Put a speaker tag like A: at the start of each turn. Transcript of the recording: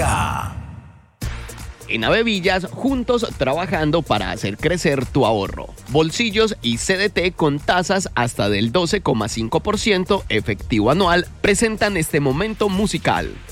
A: música.
B: En Avevillas, juntos trabajando para hacer crecer tu ahorro. Bolsillos y CDT con tasas hasta del 12,5% efectivo anual presentan este momento musical.